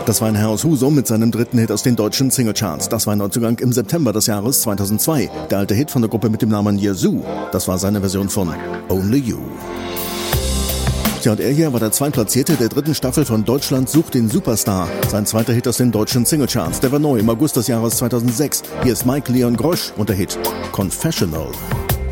Das war ein Herr aus Husum mit seinem dritten Hit aus den deutschen Singlecharts. Das war ein Neuzugang im September des Jahres 2002. Der alte Hit von der Gruppe mit dem Namen Yazoo. Das war seine Version von Only You. Tja, und er hier war der Zweitplatzierte der dritten Staffel von Deutschland sucht den Superstar. Sein zweiter Hit aus den deutschen Singlecharts. Der war neu im August des Jahres 2006. Hier ist Mike Leon Grosch und der Hit Confessional.